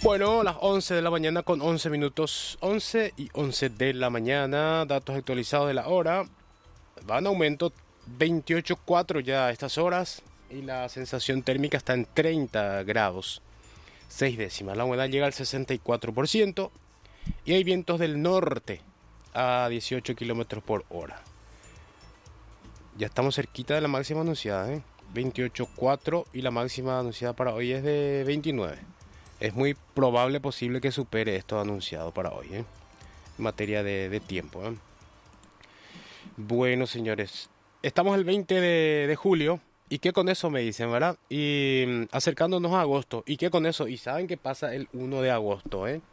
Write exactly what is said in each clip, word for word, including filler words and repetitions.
Bueno, las once de la mañana con once minutos, once y once de la mañana, datos actualizados de la hora, va en aumento, veintiocho coma cuatro ya a estas horas y la sensación térmica está en treinta grados, seis décimas, la humedad llega al sesenta y cuatro por ciento y hay vientos del norte a dieciocho kilómetros por hora. Ya estamos cerquita de la máxima anunciada, ¿eh? veintiocho coma cuatro y la máxima anunciada para hoy es de veintinueve. Es muy probable, posible que supere esto anunciado para hoy, ¿eh? En materia de, de tiempo, ¿eh? Bueno, señores, estamos el veinte de, de julio. ¿Y qué con eso me dicen, verdad? Y mm, acercándonos a agosto. ¿Y qué con eso? ¿Y saben qué pasa el uno de agosto, eh?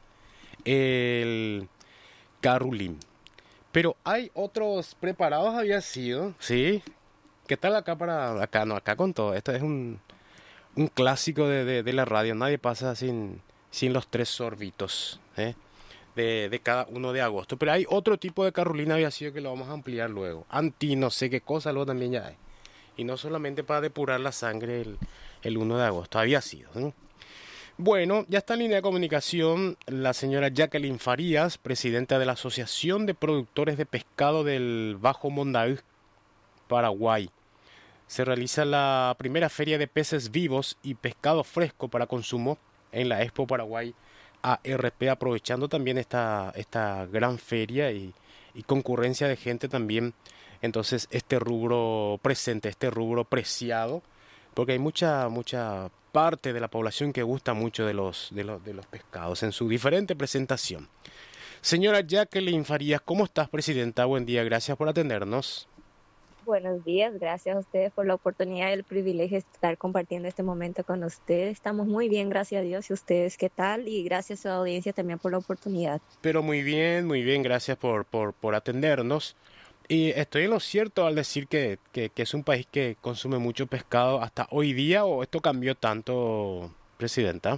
El Carulín. Pero hay otros preparados, había sido, ¿sí? ¿Qué tal acá para acá? No, acá con todo. Esto es un, un clásico de, de, de la radio. Nadie pasa sin, sin los tres sorbitos, ¿eh? De, de cada uno de agosto. Pero hay otro tipo de carulina había sido que lo vamos a ampliar luego. Anti no sé qué cosa, luego también ya hay. Y no solamente para depurar la sangre el, el uno de agosto, había sido, ¿eh? Bueno, ya está en línea de comunicación la señora Jacqueline Farías, presidenta de la Asociación de Productores de Pescado del Bajo Mondaú, Paraguay. Se realiza la primera feria de peces vivos y pescado fresco para consumo en la Expo Paraguay A R P, aprovechando también esta, esta gran feria y, y concurrencia de gente también. Entonces, este rubro presente, este rubro preciado, porque hay mucha mucha parte de la población que gusta mucho de los, de los, de los pescados en su diferente presentación. Señora Jacqueline Farías, ¿cómo estás, presidenta? Buen día, gracias por atendernos. Buenos días, gracias a ustedes por la oportunidad y el privilegio de estar compartiendo este momento con ustedes. Estamos muy bien, gracias a Dios. ¿Y ustedes qué tal? Y gracias a la audiencia también por la oportunidad. Pero muy bien, muy bien, gracias por, por, por atendernos. Y estoy en lo cierto al decir que, que, que es un país que consume mucho pescado hasta hoy día, ¿o esto cambió tanto, presidenta?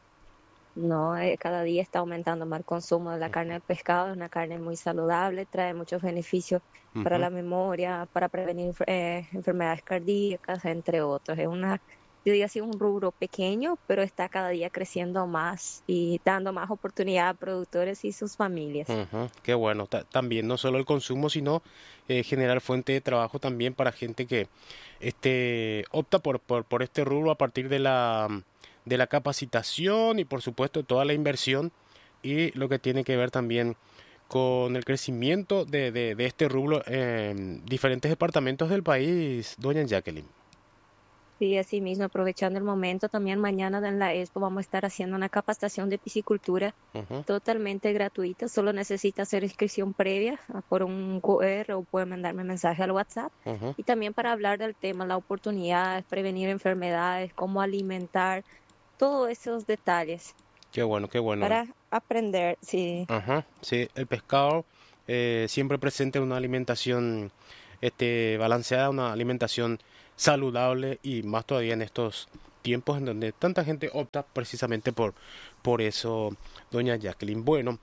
No, eh, cada día está aumentando más el consumo de la carne del pescado. Es una carne muy saludable, trae muchos beneficios para Ujú. la memoria, para prevenir eh, enfermedades cardíacas, entre otros. Es una, yo diría así, un rubro pequeño, pero está cada día creciendo más y dando más oportunidad a productores y sus familias. Ujú, qué bueno. Ta- también no solo el consumo, sino eh, generar fuente de trabajo también para gente que este, opta por, por, por este rubro a partir de la, de la capacitación y por supuesto toda la inversión y lo que tiene que ver también con el crecimiento de, de, de este rubro en diferentes departamentos del país, doña Jacqueline. Sí, así mismo, aprovechando el momento, también mañana en la Expo vamos a estar haciendo una capacitación de piscicultura Ujú, totalmente gratuita. Solo necesita hacer inscripción previa ah, por un Q R o puede mandarme mensaje al WhatsApp. ujú. Y también para hablar del tema, la oportunidad, prevenir enfermedades, cómo alimentar, todos esos detalles Qué bueno, qué bueno. para aprender. Sí, Ajá, sí, el pescado eh, siempre presente una alimentación este, balanceada, una alimentación saludable y más todavía en estos tiempos en donde tanta gente opta precisamente por, por eso, doña Jacqueline. Bueno,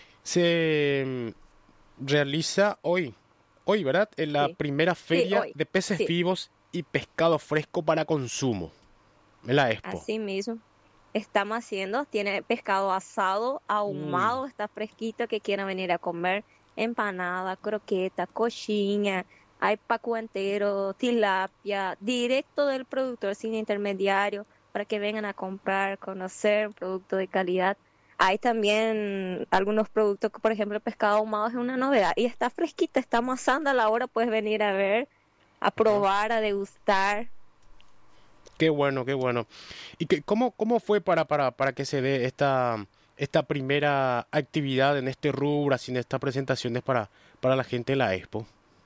se mm, realiza hoy, hoy, ¿verdad? En la sí, primera sí, feria hoy, de peces sí, vivos y pescado fresco para consumo, en la Expo. así mismo. Estamos haciendo, tiene pescado asado, Uy, ahumado, está fresquito, que quieran venir a comer, empanada, croqueta, coxinha, hay paco entero, tilapia, directo del productor sin intermediario, para que vengan a comprar, conocer un producto de calidad. Hay también algunos productos, que, por ejemplo, el pescado ahumado es una novedad y está fresquita, estamos asando a la hora, puedes venir a ver, a ajá. probar, a degustar. Qué bueno, qué bueno. ¿Y qué, cómo, cómo fue para, para, para que se dé esta, esta primera actividad en este rubro, así en estas presentaciones para, para la gente de la Expo?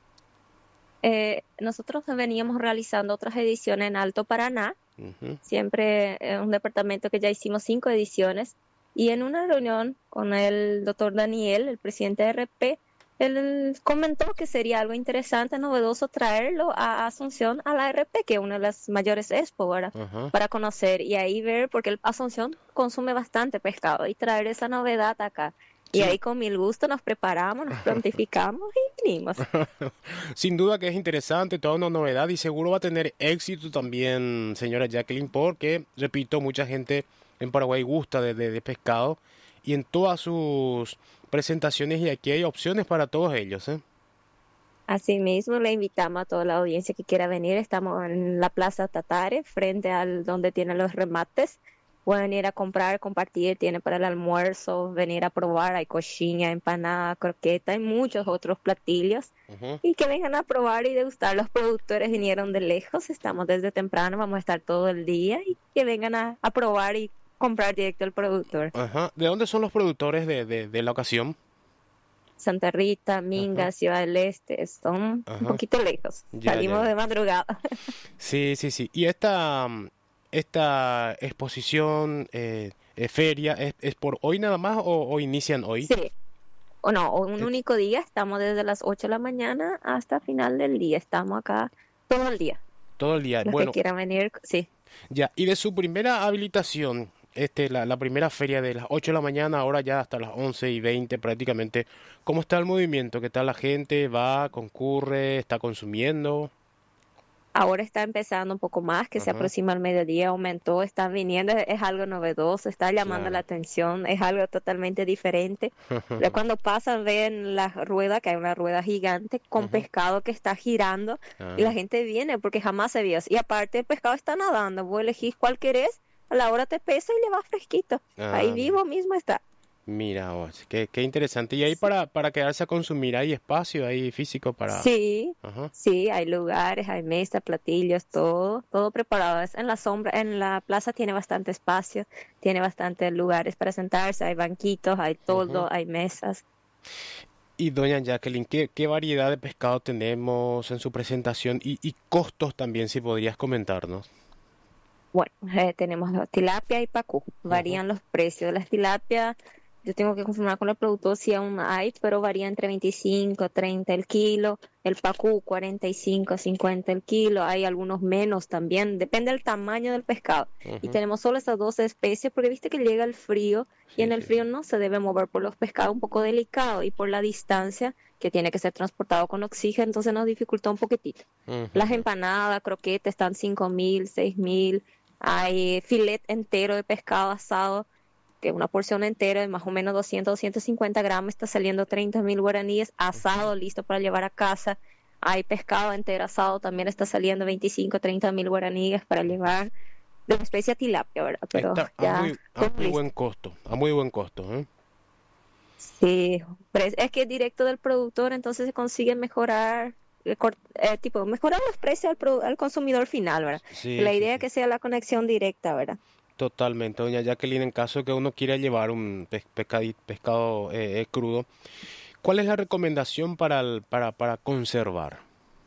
Eh, nosotros veníamos realizando otras ediciones en Alto Paraná, Ujú. siempre es un departamento que ya hicimos cinco ediciones, y en una reunión con el doctor Daniel, el presidente de R P, él comentó que sería algo interesante, novedoso traerlo a Asunción a la R P, que es una de las mayores expo, ¿verdad? Ajá. Para conocer y ahí ver, porque el Asunción consume bastante pescado, y traer esa novedad acá. Y Sí, ahí con mil gusto nos preparamos, nos prontificamos y vinimos. sin duda que es interesante, toda una novedad y seguro va a tener éxito también, señora Jacqueline, porque, repito, mucha gente en Paraguay gusta de, de, de pescado y en todas sus presentaciones y aquí hay opciones para todos ellos, ¿eh? Asimismo, le invitamos a toda la audiencia que quiera venir. Estamos en la Plaza Tatare, frente al donde tienen los remates. Pueden ir a comprar, compartir, tiene para el almuerzo, venir a probar. Hay coxinha, empanada, croqueta y muchos otros platillos. Uh-huh. Y que vengan a probar y degustar. Los productores vinieron de lejos, estamos desde temprano, vamos a estar todo el día. Y que vengan a, a probar y comprar directo al productor. Uh-huh. ¿De dónde son los productores de, de, de la ocasión? Santa Rita, Minga, uh-huh. Ciudad del Este, son uh-huh. un poquito lejos. Ya, Salimos ya. de madrugada. Sí, sí, sí. Y esta, esta exposición, eh, eh, feria, ¿es, ¿es por hoy nada más o, o inician hoy? Sí. O no, un eh. único día. Estamos desde las ocho de la mañana hasta final del día. Estamos acá todo el día. Todo el día. Los bueno, que quieran venir, sí. Ya, y de su primera habilitación, este, la, la primera feria de las ocho de la mañana, ahora ya hasta las once y veinte prácticamente, ¿cómo está el movimiento? ¿Qué tal la gente? ¿Va, concurre, está consumiendo? Ahora está empezando un poco más, que uh-huh. se aproxima al mediodía, aumentó, están viniendo, es, es algo novedoso, está llamando claro. la atención, es algo totalmente diferente. Pero cuando pasan ven la rueda, que hay una rueda gigante con uh-huh. pescado que está girando uh-huh. y la gente viene porque jamás se vio. Y aparte el pescado está nadando, vos elegís cuál querés, a la hora te pesa y le va fresquito. Ah, ahí vivo mismo está. Mira vos, qué, qué interesante. Y ahí sí. para, para quedarse a consumir, ¿hay espacio ahí físico para...? Sí, Ajá. sí, hay lugares, hay mesas, platillos, todo, todo preparado. Es en la sombra, en la plaza tiene bastante espacio, tiene bastantes lugares para sentarse, hay banquitos, hay todo, uh-huh. hay mesas. Y doña Jacqueline, ¿qué, qué variedad de pescado tenemos en su presentación y, y costos también, si podrías comentarnos? Bueno, eh, tenemos tilapia y pacú. Varían uh-huh. los precios de las tilapias. Yo tengo que confirmar con el productor si aún hay, pero varía entre veinticinco, treinta el kilo. El pacú, cuarenta y cinco, cincuenta el kilo. Hay algunos menos también. Depende del tamaño del pescado. Uh-huh. Y tenemos solo esas dos especies porque viste que llega el frío sí, y en el frío sí. no se debe mover por los pescados un poco delicado y por la distancia que tiene que ser transportado con oxígeno, entonces nos dificulta un poquitito. Uh-huh. Las empanadas, croquetas están cinco mil, seis mil. Hay filet entero de pescado asado, que una porción entera de más o menos doscientos, doscientos cincuenta gramos, está saliendo treinta mil guaraníes, asado, listo para llevar a casa. Hay pescado entero asado, también está saliendo veinticinco, treinta mil guaraníes para llevar, de la especie tilapia, ¿verdad? Pero está ya a muy, a muy buen costo, a muy buen costo, ¿eh? Sí, es que es directo del productor, entonces se consigue mejorar... Eh, tipo mejorar los precios al, pro, al consumidor final, ¿verdad? Sí, la idea sí, es que sea la conexión directa, ¿verdad? Totalmente, doña Jacqueline, en caso de que uno quiera llevar un pescado, pescado eh, eh, crudo, ¿cuál es la recomendación para, el, para, para conservar?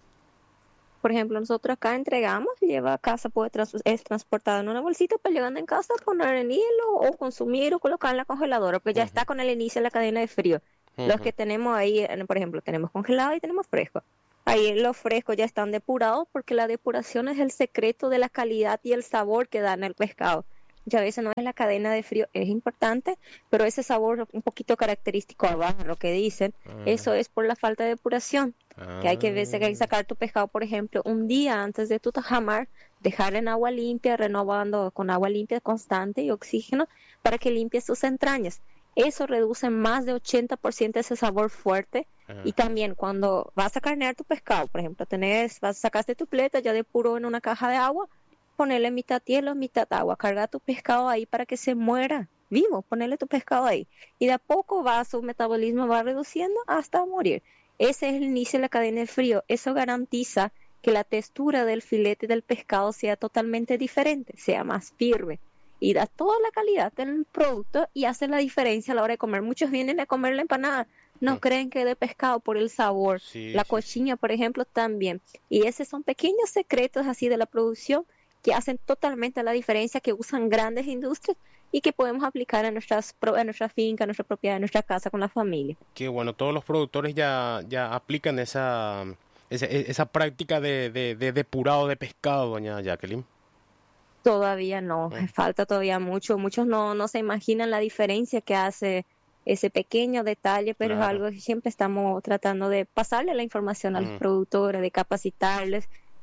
Por ejemplo, nosotros acá entregamos, lleva a casa, puede trans, es transportado en una bolsita, pero llegando en casa poner en hielo o consumir o colocar en la congeladora, porque ya uh-huh. está con el inicio de la cadena de frío. Uh-huh. Los que tenemos ahí, por ejemplo, tenemos congelado y tenemos fresco. Ahí los frescos ya están depurados porque la depuración es el secreto de la calidad y el sabor que dan el pescado. Muchas veces no es la cadena de frío, es importante, pero ese sabor un poquito característico abajo, lo que dicen, ah. eso es por la falta de depuración. Ah. Que hay que, ver, hay que sacar tu pescado, por ejemplo, un día antes de tu tajamar, dejar en agua limpia, renovando con agua limpia constante y oxígeno para que limpie sus entrañas. Eso reduce más de ochenta por ciento ese sabor fuerte. Ajá. Y también cuando vas a carnear tu pescado, por ejemplo, tenés, vas, sacaste tu pleta, ya depuró en una caja de agua, ponerle mitad hielo, mitad agua, carga tu pescado ahí para que se muera vivo, ponerle tu pescado ahí. Y de a poco va, su metabolismo va reduciendo hasta morir. Ese es el inicio de la cadena de frío. Eso garantiza que la textura del filete del pescado sea totalmente diferente, sea más firme. Y da toda la calidad del producto y hace la diferencia a la hora de comer. Muchos vienen a comer la empanada, no sí. creen que es de pescado por el sabor. Sí, la sí. coxinha, por ejemplo, también. Y esos son pequeños secretos así de la producción que hacen totalmente la diferencia, que usan grandes industrias y que podemos aplicar en, nuestras, en nuestra finca, en nuestra propiedad, en nuestra casa con la familia. Qué bueno, todos los productores ya, ya aplican esa, esa, esa práctica de, de, de depurado de pescado, doña Jacqueline. Todavía no, ah. falta todavía mucho. Muchos no, no se imaginan la diferencia que hace ese pequeño detalle, pero claro. es algo que siempre estamos tratando de pasarle la información a los mm. productores, de capacitarles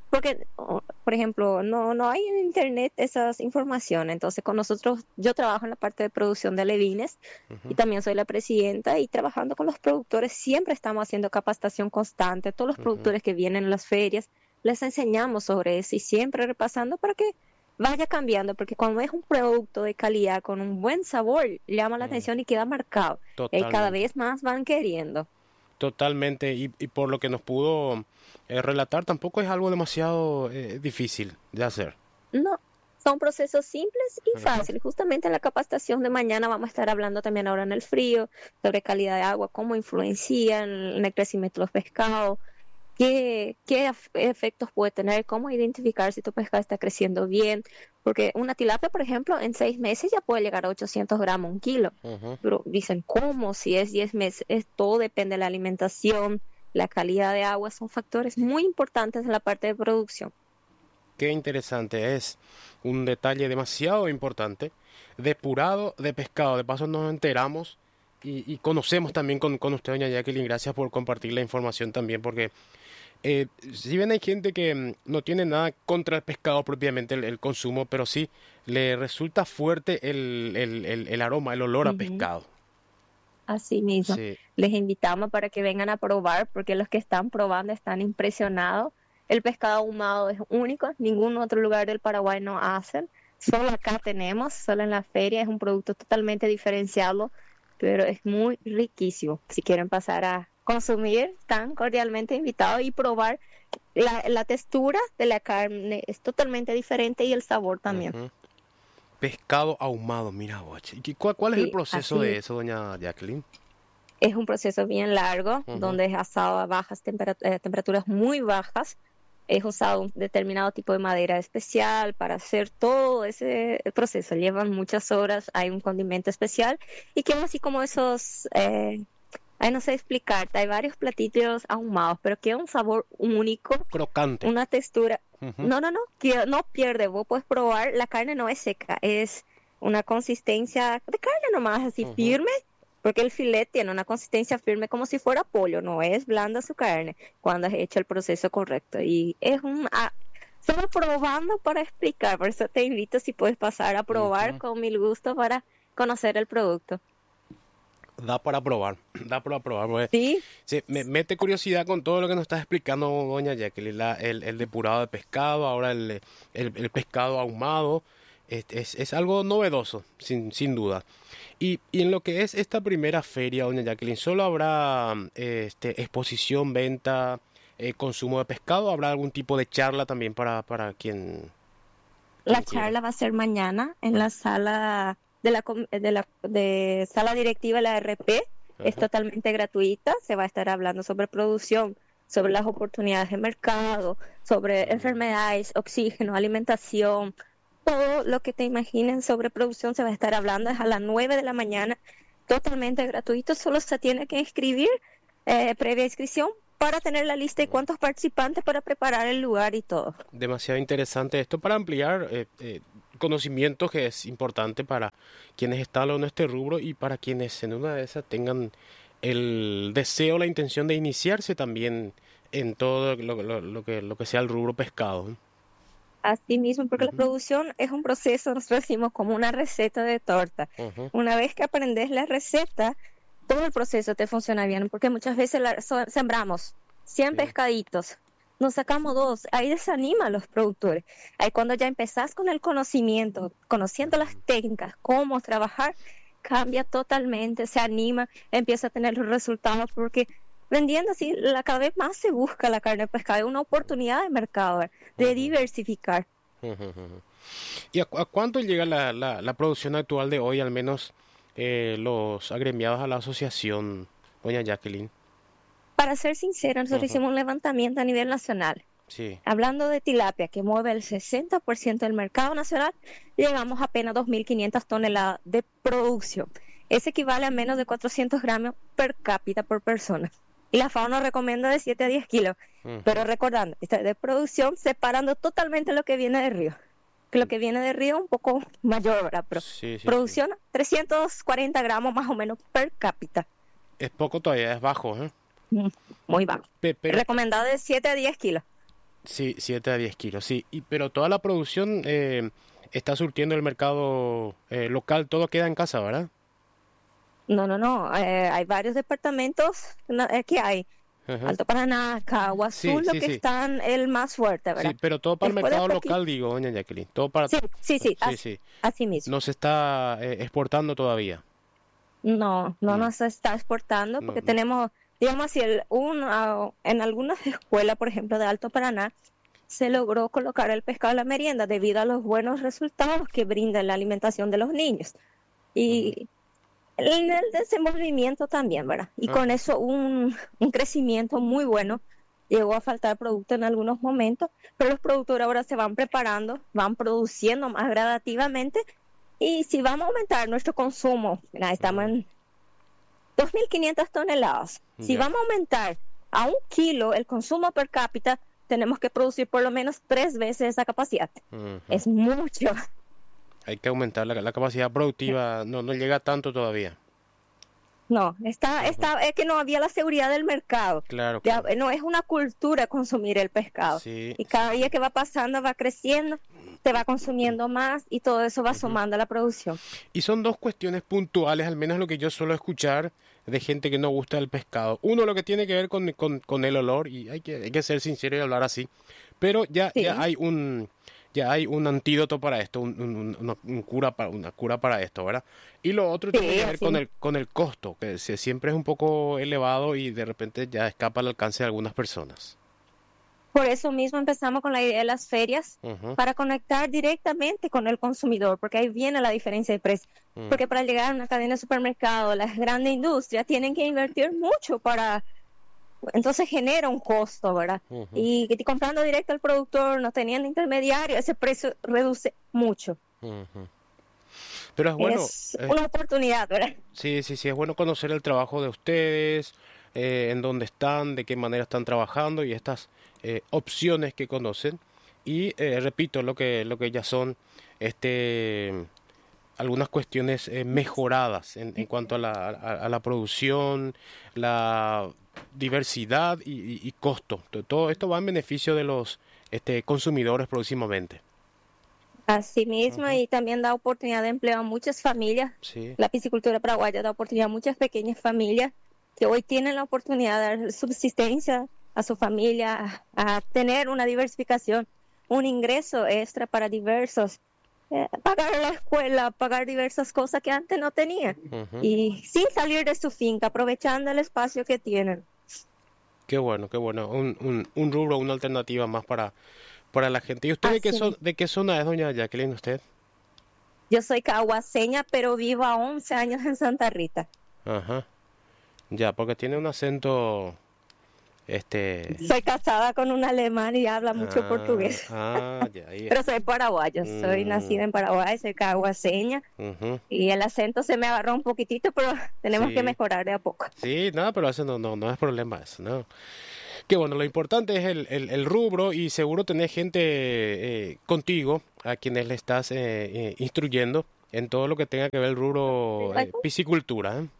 Porque, o- por ejemplo, no, no hay en internet esas informaciones. Entonces, con nosotros, yo trabajo en la parte de producción de alevines y Ujú, también soy la presidenta y trabajando con los productores, siempre estamos haciendo capacitación constante. Todos los ujú. productores que vienen a las ferias, les enseñamos sobre eso y siempre repasando para que vaya cambiando, porque cuando es un producto de calidad con un buen sabor, llama la Mm, atención y queda marcado. Y cada totalmente. vez más van queriendo. Totalmente. Y, y por lo que nos pudo eh, relatar, tampoco es algo demasiado eh, difícil de hacer. No, son procesos simples y Ujú. fáciles. Justamente en la capacitación de mañana vamos a estar hablando también ahora en el frío sobre calidad de agua, cómo influencia en, en el crecimiento de los pescados, qué, qué af- efectos puede tener, cómo identificar si tu pescado está creciendo bien. Porque una tilapia, por ejemplo, en seis meses ya puede llegar a ochocientos gramos, un kilo. Ujú. Pero dicen, ¿cómo? Si es diez meses, es- todo depende de la alimentación, la calidad de agua, son factores muy importantes en la parte de producción. Qué interesante, es un detalle demasiado importante. Depurado de pescado, de paso nos enteramos y, y conocemos también con, con usted, doña Jacqueline. Gracias por compartir la información también, porque eh, si bien hay gente que mm, no tiene nada contra el pescado propiamente, el, el consumo, pero sí le resulta fuerte el, el, el, el aroma, el olor a Ujú. pescado. Así mismo, Sí. les invitamos para que vengan a probar, porque los que están probando están impresionados. El pescado ahumado es único, ningún otro lugar del Paraguay no hacen. Solo acá tenemos, solo en la feria, es un producto totalmente diferenciado, pero es muy riquísimo. Si quieren pasar a consumir, están cordialmente invitados y probar. La, la textura de la carne es totalmente diferente y el sabor también. Ujú. Pescado ahumado, mira, guache. ¿Y qué- cuál, cuál es el Sí, proceso así de eso, doña Jacqueline? es un proceso bien largo, Ujú, donde es asado a bajas tempera- eh, temperaturas muy bajas. Es usado un determinado tipo de madera especial para hacer todo ese proceso. Llevan muchas horas, hay un condimento especial y quedan así como esos, eh, ay, no sé explicarte, hay varios platillos ahumados, pero queda un sabor único, crocante. una textura. Ujú, No, no, no, que no pierde. Vos puedes probar, la carne no es seca, es una consistencia de carne nomás, así ujú. firme, porque el filet tiene una consistencia firme como si fuera pollo, no es blanda su carne cuando has hecho el proceso correcto. Y es un... ah, solo probando para explicar, por eso te invito si puedes pasar a probar Ujú. con mil gusto para conocer el producto. Da para probar, da para probar, porque Sí, sí, me mete curiosidad con todo lo que nos está explicando doña Jacqueline, la- el, el depurado de pescado, ahora el, el- el pescado ahumado, es, es- es algo novedoso, sin, sin duda. Y, y en lo que es esta primera feria, doña Jacqueline, ¿solo habrá eh, este, exposición, venta, eh, consumo de pescado? ¿Habrá algún tipo de charla también para, para quien, la quien quiera? charla va a ser mañana en Ah, la sala de la, com- de la de sala directiva de la R P. Es ajá. totalmente gratuita. Se va a estar hablando sobre producción, sobre las oportunidades de mercado, sobre Mm. enfermedades, oxígeno, alimentación, todo lo que te imaginen sobre producción se va a estar hablando. Es a las nueve de la mañana, totalmente gratuito. Solo se tiene que inscribir eh, previa inscripción para tener la lista de cuántos participantes para preparar el lugar y todo. Demasiado interesante esto para ampliar eh, eh, conocimientos que es importante para quienes están en este rubro y para quienes en una de esas tengan el deseo, la intención de iniciarse también en todo lo, lo- lo que, lo que sea el rubro pescado. Así mismo, porque la Ujú, producción es un proceso, nosotros decimos como una receta de torta. ujú, Una vez que aprendes la receta, todo el proceso te funciona bien, porque muchas veces la- so- sembramos cien sí, pescaditos, nos sacamos dos, ahí desanima a los productores. Ahí cuando ya empezás con el conocimiento, conociendo las ujú, técnicas, cómo trabajar, cambia totalmente, se anima, empieza a tener los resultados, porque vendiendo así, la, cada vez más se busca la carne de pescado, es una oportunidad de mercado, ¿eh? De ujú, diversificar. ujú, ujú. ¿Y a, cu- a cuánto llega la, la, la producción actual de hoy, al menos eh, los agremiados a la asociación, doña Jacqueline? Para ser sincera, nosotros Ujú, hicimos un levantamiento a nivel nacional. sí. Hablando de tilapia, que mueve el sesenta por ciento del mercado nacional, llegamos a apenas dos mil quinientas toneladas de producción. Eso equivale a menos de cuatrocientos gramos per cápita por persona. Y la FAO nos recomienda de siete a diez kilos. Pero Ujú, recordando, esta es de producción, separando totalmente lo que viene de río. Que lo que viene de río un poco mayor, ¿verdad? Pero sí, sí, sí. producción trescientos cuarenta gramos más o menos per cápita. Es poco todavía, es bajo, ¿eh? Mm, Muy bajo. Pe- pero Recomendado de siete a diez kilos. Sí, siete a diez kilos, sí. Y, pero toda la producción eh, está surtiendo el mercado eh, local, todo queda en casa, ¿verdad? No, no, no. eh, hay varios departamentos no, eh, que hay. Ajá. Alto Paraná, Sí, Caguazú, lo sí, que sí. están el más fuerte, Sí, ¿verdad? pero todo para el Después de mercado poquito. local, digo, doña Jacqueline. Todo para... Sí, sí, sí, Sí, as- sí. así mismo. No se está eh, exportando todavía. No, no Mm, nos está exportando no, porque no. tenemos, digamos así, el, un, ah, en algunas escuelas, por ejemplo, de Alto Paraná, se logró colocar el pescado en la merienda debido a los buenos resultados que brinda la alimentación de los niños. Ujú. Y en el desenvolvimiento también, ¿verdad? Y con Ajá. eso un, un crecimiento muy bueno. Llegó a faltar producto en algunos momentos, pero los productores ahora se van preparando, van produciendo más gradativamente. Y si vamos a aumentar nuestro consumo, mira, estamos Mm, en dos mil quinientas toneladas. Si ya. vamos a aumentar a un kilo el consumo per cápita, tenemos que producir por lo menos tres veces esa capacidad. Ujú. Es mucho. Hay que aumentar la, la capacidad productiva. No, no llega tanto todavía. No, está, Ujú. está, es que no había la seguridad del mercado. Claro, Ya, claro. no es una cultura consumir el pescado. Sí, Y sí. cada día que va pasando va creciendo, se va consumiendo más y todo eso va Ujú. sumando a la producción. Y son dos cuestiones puntuales, al menos lo que yo suelo escuchar de gente que no gusta el pescado. Uno, lo que tiene que ver con, con, con el olor, y hay que, hay que ser sincero y hablar así. Pero ya, ya Sí, hay un, ya hay un antídoto para esto, un, un- un- una, un cura para, una cura para esto, ¿verdad? Y lo otro tiene sí, que ver así. con el, con el costo, que se- siempre es un poco elevado y de repente ya escapa al alcance de algunas personas. Por eso mismo empezamos con la idea de las ferias, Ujú, para conectar directamente con el consumidor, porque ahí viene la diferencia de precio. mm, Porque para llegar a una cadena de supermercado, las grandes industrias tienen que invertir mucho para, entonces genera un costo, ¿verdad? ujú, Y que comprando directo al productor, no teniendo intermediario, ese precio reduce mucho. ujú. Pero es bueno, Es eh, una oportunidad, ¿verdad? sí, sí, sí, es bueno conocer el trabajo de ustedes, eh, en dónde están, de qué manera están trabajando y estas eh, opciones que conocen. Y eh, repito, lo que, lo que ya son este, algunas cuestiones eh, mejoradas en, en cuanto a la, a, a la producción, la diversidad y, y- y costo. To- Todo esto va en beneficio de los este, consumidores próximamente. Asimismo, Ujú, y también da oportunidad de empleo a muchas familias. sí. La piscicultura paraguaya da oportunidad a muchas pequeñas familias que hoy tienen la oportunidad de dar subsistencia a su familia, a, a tener una diversificación, un ingreso extra para diversos, eh, pagar la escuela, pagar diversas cosas que antes no tenían. Ujú. Y sin salir de su finca, aprovechando el espacio que tienen. Qué bueno, qué bueno. Un, un, un rubro, una alternativa más para, para la gente. ¿Y usted de qué, Así, son, de qué zona es, doña Jacqueline, usted? yo soy caguaseña, pero vivo a once años en Santa Rita. Ajá. Ya, porque tiene un acento, este... Soy casada con un alemán y habla mucho Ah, portugués, ah, ya, ya. pero soy paraguayo, soy Mm, nacida en Paraguay, soy caguaseña ujú. y el acento se me agarró un poquitito, pero tenemos que Sí, mejorar de a poco. sí, nada, pero eso no, no, no es problema eso, ¿no? Que bueno, lo importante es el, el, el rubro y seguro tenés gente eh, contigo a quienes le estás eh, eh, instruyendo en todo lo que tenga que ver el rubro eh, piscicultura, ¿eh?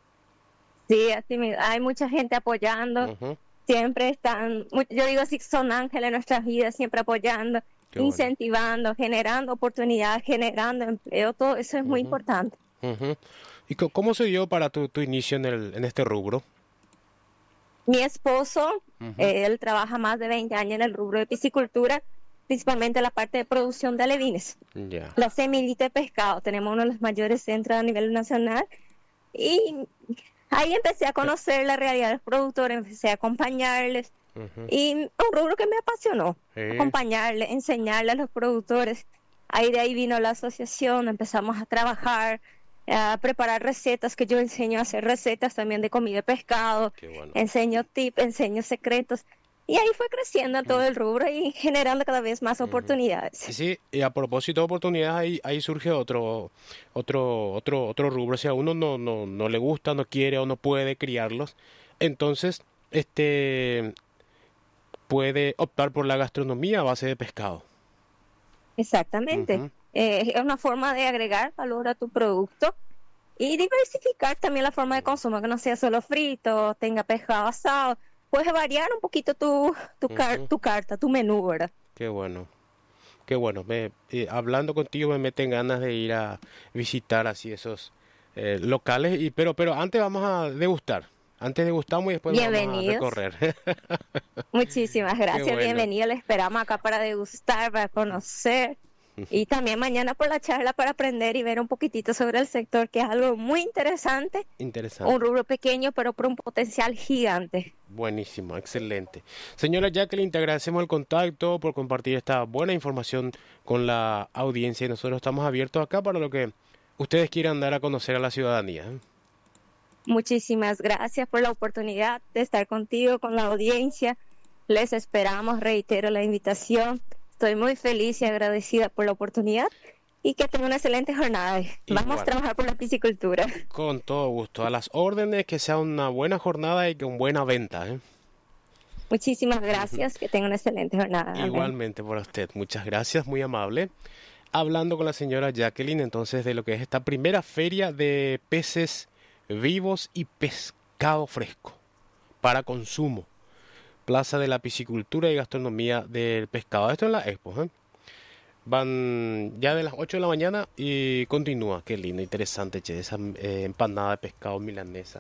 Sí, así mismo, hay mucha gente apoyando, Ujú. siempre están, mu- yo digo así, son ángeles en nuestras vidas, siempre apoyando, Qué bueno. incentivando, generando oportunidades, generando empleo, todo eso es muy Ujú, importante. ujú. ¿Y co- cómo se dio para tu, tu inicio en el, en este rubro? Mi esposo, Ujú. eh, él trabaja más de veinte años en el rubro de piscicultura, principalmente la parte de producción de alevines. Ya. La semillita de pescado, tenemos uno de los mayores centros a nivel nacional y ahí empecé a Eh, conocer la realidad de los productores, empecé a acompañarles ujú. y un rubro que me apasionó, Sí. acompañarles, enseñarles a los productores. Ahí de ahí vino la asociación, empezamos a trabajar, a preparar recetas, que yo enseño a hacer recetas también de comida de pescado, Qué bueno. enseño tips, enseño secretos. Y ahí fue creciendo todo el rubro y generando cada vez más Ujú. oportunidades. Y sí, y a propósito de oportunidades, ahí, ahí surge otro, otro, otro, otro rubro. Si a uno no, no, no le gusta, no quiere o no puede criarlos, entonces, este, puede optar por la gastronomía a base de pescado. Exactamente. Ujú. Eh, es una forma de agregar valor a tu producto y diversificar también la forma de consumo, que no sea solo frito, tenga pescado asado. puedes variar un poquito tu, tu, car- Ujú. tu carta, tu menú, ¿verdad? Qué bueno, qué bueno. Me, eh, hablando contigo me meten ganas de ir a visitar así esos eh, locales, y pero pero antes vamos a degustar. Antes degustamos y después nos vamos a Bienvenidos. recorrer. Muchísimas Qué gracias, bueno. bienvenido. Le esperamos acá para degustar, para conocer. Y también mañana por la charla para aprender y ver un poquitito sobre el sector, que es algo muy interesante, un Interesante. rubro pequeño, pero por un potencial gigante. Buenísimo, excelente. Señora Jacqueline, te agradecemos el contacto por compartir esta buena información con la audiencia, y nosotros estamos abiertos acá para lo que ustedes quieran dar a conocer a la ciudadanía. ¿Eh? Muchísimas gracias por la oportunidad de estar contigo, con la audiencia. Les esperamos, reitero la invitación. Estoy muy feliz y agradecida por la oportunidad y que tengan una excelente jornada. Vamos a Igual, trabajar por la piscicultura. con todo gusto. A las órdenes, que sea una buena jornada y con buena venta. ¿Eh? Muchísimas gracias, que tengan una excelente jornada. Amén. Igualmente para usted. Muchas gracias, muy amable. Hablando con la señora Jacqueline entonces de lo que es esta primera feria de peces vivos y pescado fresco para consumo. Plaza de la Piscicultura y Gastronomía del Pescado. Esto en la Expo. ¿Eh? Van ya de las ocho de la mañana y continúa. Qué lindo, interesante, che. Esa eh, empanada de pescado milanesa.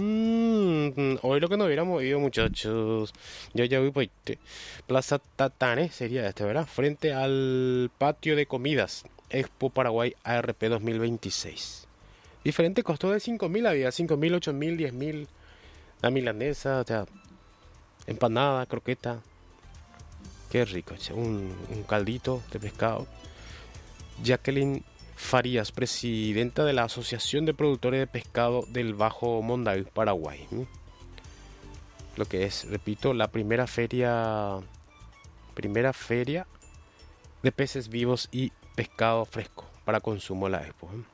Mm, hoy lo que nos hubiéramos ido, muchachos. Yo ya voy por este. Plaza Tatane sería este, ¿verdad? Frente al patio de comidas. Expo Paraguay A R P dos mil veintiséis. Diferente costo de cinco mil había. cinco mil, ocho mil, diez mil. La milanesa, o sea, empanada, croqueta. Qué rico, che. Un, un caldito de pescado. Jacqueline Farías, presidenta de la Asociación de Productores de Pescado del Bajo Monday, Paraguay. ¿Mm? Lo que es, repito, la primera feria, primera feria de peces vivos y pescado fresco para consumo en la Expo. ¿eh?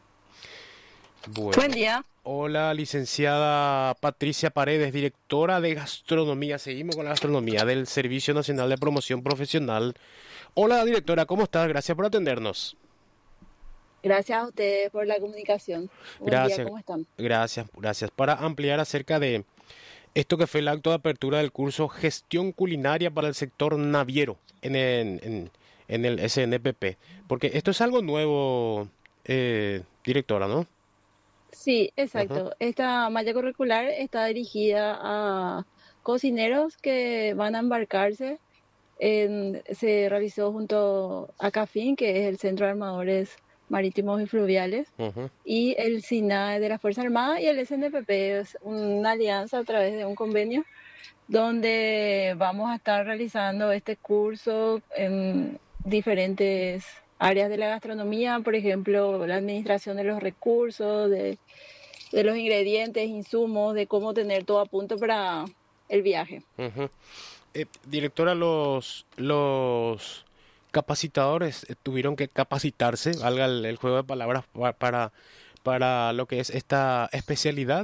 Buen Bueno, día. hola, licenciada Patricia Paredes, directora de gastronomía. Seguimos con la gastronomía del Servicio Nacional de Promoción Profesional. Hola, directora, ¿cómo estás? Gracias por atendernos. Gracias a ustedes por la comunicación. Buen día, Gracias, ¿cómo están? gracias, gracias. Para ampliar acerca de esto que fue el acto de apertura del curso Gestión Culinaria para el Sector Naviero en el, en, en el S N P P, porque esto es algo nuevo, eh, directora, ¿no? Sí, Ajá, exacto. Esta malla curricular está dirigida a cocineros que van a embarcarse. En- se realizó junto a CAFIN, que es el Centro de Armadores Marítimos y Fluviales, ajá, y el SINAE de la Fuerza Armada y el S N P P, es una alianza a través de un convenio donde vamos a estar realizando este curso en diferentes áreas de la gastronomía, por ejemplo, la administración de los recursos, de, de los ingredientes, insumos, de cómo tener todo a punto para el viaje. ajá. Eh, directora, los, los capacitadores eh, tuvieron que capacitarse, valga el, el juego de palabras, pa- para, para lo que es esta especialidad.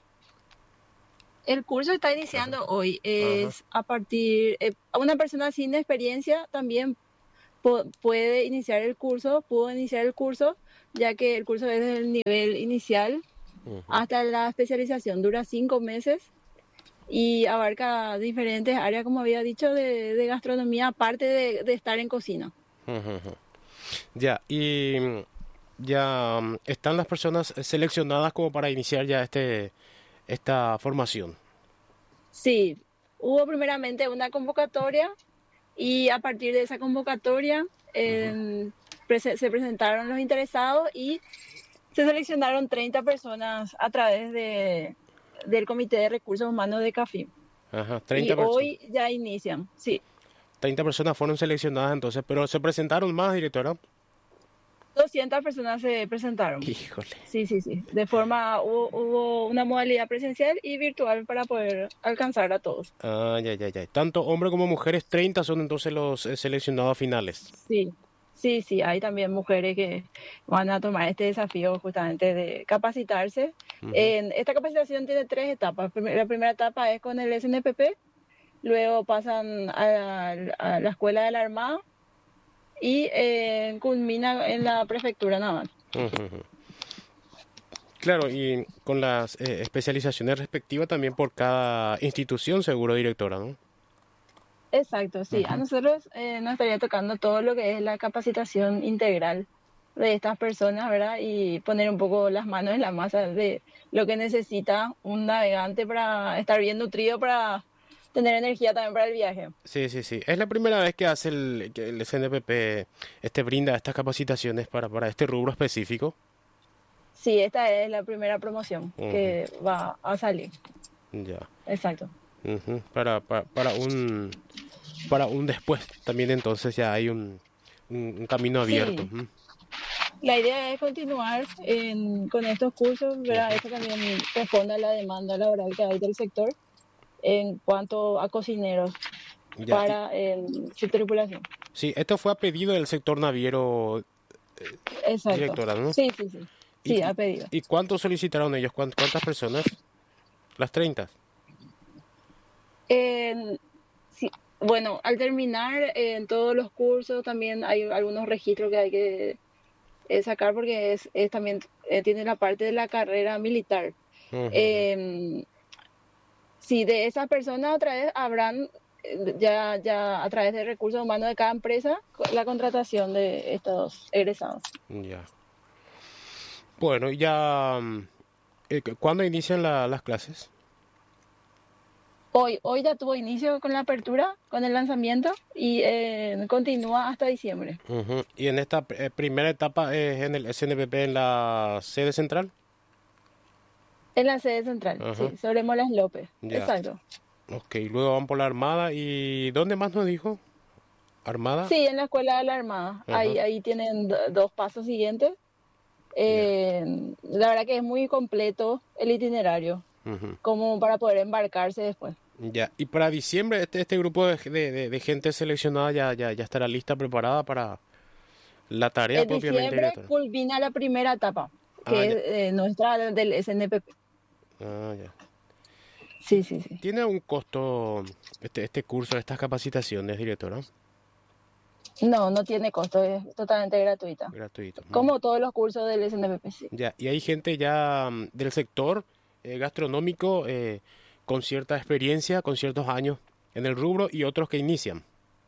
El curso está Ajá, iniciando hoy, ajá, es a partir, eh, una persona sin experiencia también pu- puede iniciar el curso, pudo iniciar el curso, ya que el curso es del nivel inicial ujú, hasta la especialización, dura cinco meses y abarca diferentes áreas, como había dicho, de, de gastronomía, aparte de, de estar en cocina. ujú, ujú. Ya, y mm, ya mm, están las personas seleccionadas como para iniciar ya este, esta formación. Sí, hubo primeramente una convocatoria y a partir de esa convocatoria Ujú, eh, prese- se presentaron los interesados y se seleccionaron treinta personas a través de, del Comité de Recursos Humanos de CAFIM. ajá, Y treinta personas. hoy ya inician, sí. Treinta personas fueron seleccionadas entonces, pero se presentaron más, directora. doscientas personas se presentaron. Híjole. Sí, sí, sí. De forma, hubo, hubo una modalidad presencial y virtual para poder alcanzar a todos. Ah, ya, ya, ya. Tanto hombres como mujeres, treinta son entonces los eh, seleccionados finales. Sí, sí, sí. Hay también mujeres que van a tomar este desafío justamente de capacitarse. Ujú, En, esta capacitación tiene tres etapas. Prim- La primera etapa es con el S N P P, luego pasan a, la a la Escuela de la Armada y eh, culmina en la Prefectura Naval. ujú, ujú. Claro, y con las eh, especializaciones respectivas también por cada institución, seguro, directora, ¿no? Exacto, sí. A Ujú. nosotros eh, nos estaría tocando todo lo que es la capacitación integral de estas personas, ¿verdad? Y poner un poco las manos en la masa de lo que necesita un navegante para estar bien nutrido, para tener energía también para el viaje. Sí, sí, sí. Es la primera vez que hace el, que el S N P P este, brinda estas capacitaciones para, para este rubro específico. Sí, esta es la primera promoción Ujú. que va a salir. Ya. Exacto. Ujú. Para, para, para un, para un después también entonces ya hay un, un, un camino abierto. Sí, Ujú. la idea es continuar en- con estos cursos, ¿verdad? Ujú. Esto también responde a la demanda laboral que hay del sector en cuanto a cocineros Ya. Y, para eh, su tripulación. sí, esto fue a pedido del sector naviero, Exacto. directora, ¿no? Sí, sí, sí. Sí, ¿Y, y, ha pedido. y cuántos solicitaron ellos? ¿Cuánt- ¿Cuántas personas? Las treinta. En- sí, bueno, al terminar en todos los cursos también hay algunos registros que hay que eh, sacar porque es, es también eh, tiene la parte de la carrera militar. Ujú, ujú. Em, sí, de esas personas otra vez habrán eh, ya, ya a través de recursos humanos de cada empresa co- la contratación de estos egresados. Ya. Bueno, ya... mm, eh, cu- ¿cuándo inician la- las clases? Hoy, hoy ya tuvo inicio con la apertura, con el lanzamiento y eh, continúa hasta diciembre. Ujú. Y en esta eh, primera etapa es en el S N P P en la sede central. En la sede central, Ajá. sí, sobre Molas López. Ya. Exacto. Ok, luego van por la Armada. ¿Y dónde más nos dijo? ¿Armada? Sí, en la Escuela de la Armada. Ajá. Ahí, ahí tienen do- dos pasos siguientes. Ya. Eh, la verdad que es muy completo el itinerario, Ujú. como para poder embarcarse después. Ya. Y para diciembre este, este grupo de, de- de- de gente seleccionada ya, ya, ya estará lista, preparada para la tarea En propiamente, diciembre directora. culmina la primera etapa, Ah, que ya. es eh, nuestra del S N P P. Ah, ya. ¿Y Sí, sí, sí. tiene un costo este, este curso, estas capacitaciones, directora? No, no tiene costo, es totalmente gratuita. Gratuito. Mm. Como todos los cursos del S N P P, sí. Ya, y hay gente ya mm, del sector eh, gastronómico eh, con cierta experiencia, con ciertos años en el rubro y otros que inician.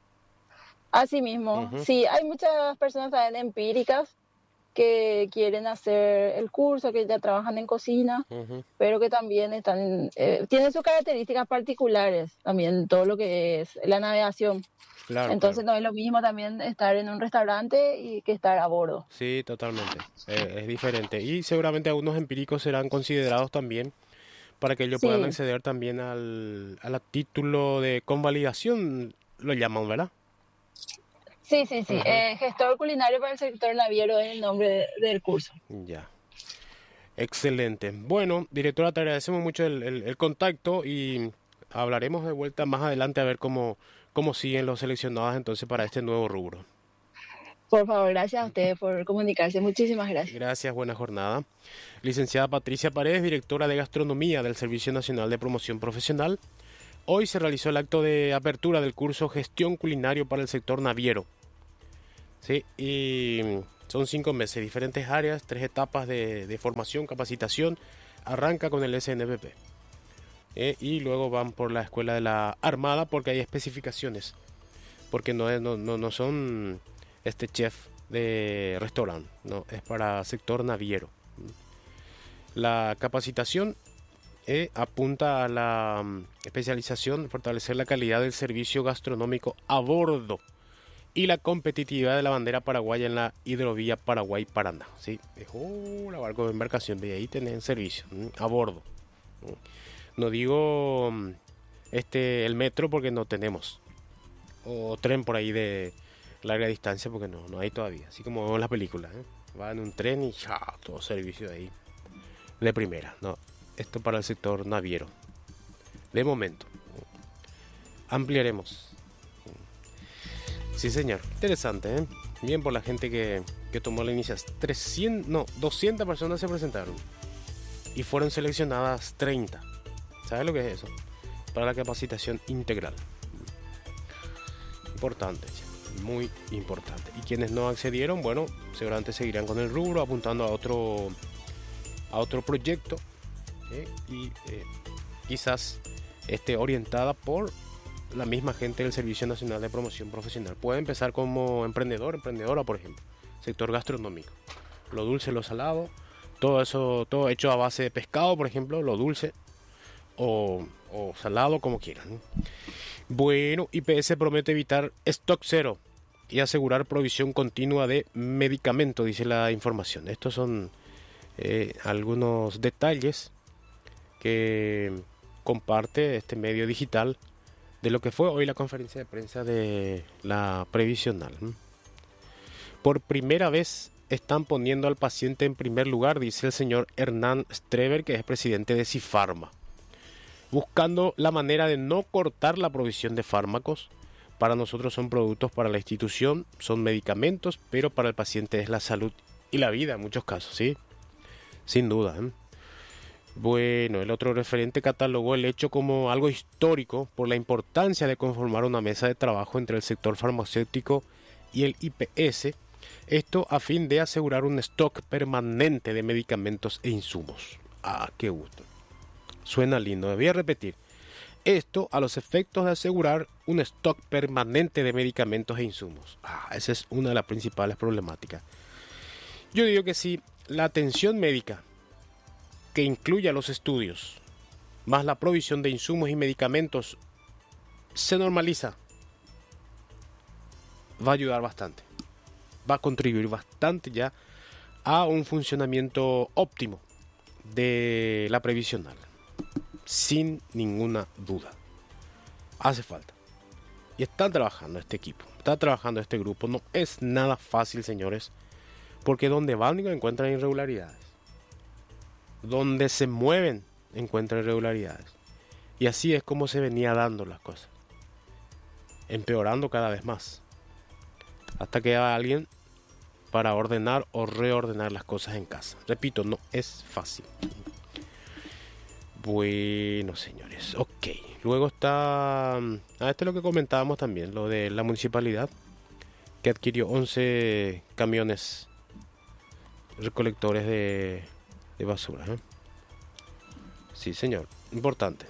Así mismo, Ujú, sí, hay muchas personas también empíricas que quieren hacer el curso, que ya trabajan en cocina, ujú. pero que también están, eh, tienen sus características particulares, también todo lo que es la navegación. Claro, claro. Entonces no es lo mismo también estar en un restaurante y que estar a bordo. Sí, totalmente. Eh, es diferente. Y seguramente algunos empíricos serán considerados también para que ellos puedan Sí, acceder también al, al título de convalidación, lo llaman, ¿verdad? sí, sí, sí. Ujú. Eh, gestor culinario para el sector naviero es el nombre de- del curso. Ya. Excelente. Bueno, directora, te agradecemos mucho el, el- el contacto y hablaremos de vuelta más adelante a ver cómo, cómo siguen los seleccionados entonces para este nuevo rubro. Por favor, gracias a ustedes por comunicarse. Muchísimas gracias. Gracias, buena jornada. Licenciada Patricia Paredes, directora de Gastronomía del Servicio Nacional de Promoción Profesional. Hoy se realizó el acto de apertura del curso Gestión Culinario para el sector naviero. Sí, y son cinco meses, diferentes áreas, tres etapas de, de formación, capacitación. Arranca con el S N P P. Eh, y luego van por la escuela de la Armada porque hay especificaciones. Porque no, es- no, no, no son este chef de restaurante, no, es para sector naviero. La capacitación eh, apunta a la mm, especialización, fortalecer la calidad del servicio gastronómico a bordo y la competitividad de la bandera paraguaya en la hidrovía Paraguay-Paraná. ¿Sí? Es un barco de embarcación, de ahí tienen servicio mm, a bordo. Mm. No digo mm, este el metro porque no tenemos, o tren por ahí de larga distancia porque no, no hay todavía, así como vemos en las películas, ¿eh? Va en un tren y ya, todo servicio de ahí de primera, no, esto para el sector naviero, de momento, ampliaremos. Sí señor, interesante, ¿eh? Bien por la gente que, que tomó la iniciativa, trescientas, no, doscientas personas se presentaron y fueron seleccionadas treinta, ¿sabes lo que es eso? Para la capacitación integral. Importante, muy importante. Y quienes no accedieron, bueno, seguramente seguirán con el rubro, apuntando a otro a otro proyecto, ¿sí? y eh, quizás esté orientada por la misma gente del Servicio Nacional de Promoción Profesional. Puede empezar como emprendedor, emprendedora, por ejemplo, sector gastronómico, lo dulce, lo salado, todo eso, todo hecho a base de pescado, por ejemplo, lo dulce o, o salado, como quieran, ¿no? Bueno, I P S promete evitar stock cero y asegurar provisión continua de medicamentos, dice la información. Estos son eh, algunos detalles que comparte este medio digital de lo que fue hoy la conferencia de prensa de la previsional. Por primera vez están poniendo al paciente en primer lugar, dice el señor Hernán Streber, que es presidente de Cifarma, buscando la manera de no cortar la provisión de fármacos. Para nosotros son productos para la institución, son medicamentos, pero para el paciente es la salud y la vida en muchos casos, ¿sí? Sin duda, ¿eh? Bueno, el otro referente catalogó el hecho como algo histórico por la importancia de conformar una mesa de trabajo entre el sector farmacéutico y el I P S, esto a fin de asegurar un stock permanente de medicamentos e insumos. Ah, qué gusto. Suena lindo, debía repetir. Esto a los efectos de asegurar un stock permanente de medicamentos e insumos. Ah, esa es una de las principales problemáticas. Yo digo que si la atención médica, que incluya los estudios, más la provisión de insumos y medicamentos, se normaliza, va a ayudar bastante. Va a contribuir bastante ya a un funcionamiento óptimo de la previsional. Sin ninguna duda. Hace falta. Y están trabajando este equipo. Está trabajando este grupo. No es nada fácil, señores. Porque donde van encuentran irregularidades. Donde se mueven encuentran irregularidades. Y así es como se venía dando las cosas. Empeorando cada vez más. Hasta que haya alguien para ordenar o reordenar las cosas en casa. Repito, no es fácil. Bueno, señores, ok. Luego está... Ah, esto es lo que comentábamos también, lo de la municipalidad, que adquirió once camiones recolectores de, de basura, ¿eh? Sí, señor, importante.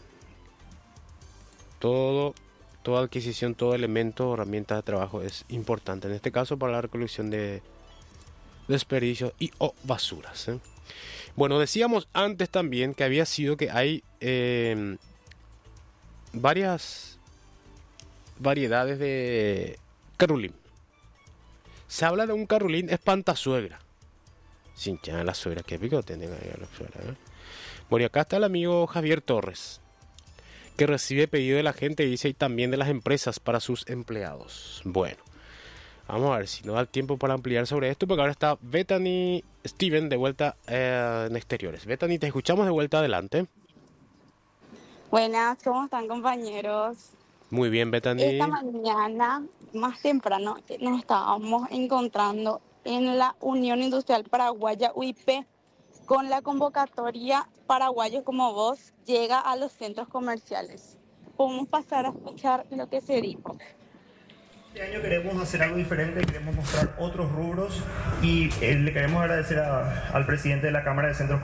Todo, toda adquisición, todo elemento, herramientas de trabajo es importante. En este caso para la recolección de desperdicios y o basuras, ¿eh? Bueno, decíamos antes también que había sido que hay eh, varias variedades de carulín. Se habla de un carulín espantasuegra. Sin ya la suegra, qué pico tienen ahí a la suegra, ¿eh? Bueno, y acá está el amigo Javier Torres, que recibe pedido de la gente, dice, y también de las empresas para sus empleados. Bueno, vamos a ver si nos da el tiempo para ampliar sobre esto, porque ahora está Bethany Steven de vuelta eh, en exteriores. Bethany, te escuchamos de vuelta, adelante. Buenas, ¿cómo están, compañeros? Muy bien, Bethany. Esta mañana, más temprano, nos estábamos encontrando en la Unión Industrial Paraguaya U I P con la convocatoria Paraguayos como Vos llega a los centros comerciales. Podemos pasar a escuchar lo que se dijo. Este año queremos hacer algo diferente, queremos mostrar otros rubros y eh, le queremos agradecer a, al presidente de la Cámara de Centros